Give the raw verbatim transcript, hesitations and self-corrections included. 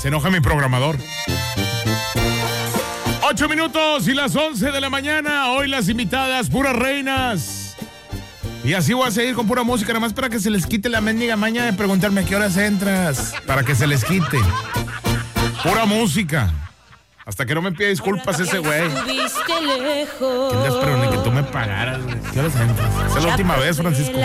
Se enoja mi programador. Ocho minutos y las once de la mañana. Hoy las invitadas, puras reinas. Y así voy a seguir con pura música, nada más para que se les quite la mendiga maña de preguntarme a qué horas entras. Para que se les quite. Pura música. Hasta que no me pida disculpas ese güey. ¿Quién das, pero ni que tú me pagaras, güey? ¿Qué horas entras? Esa es la última vez, Francisco.